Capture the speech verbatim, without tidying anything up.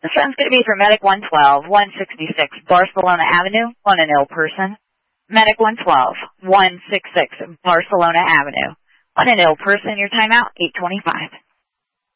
This one's going to be for Medic one twelve, one sixty-six, Barcelona Avenue, on an ill person. Medic one twelve, one sixty-six, Barcelona Avenue, on an ill person. Your timeout, eight twenty-five.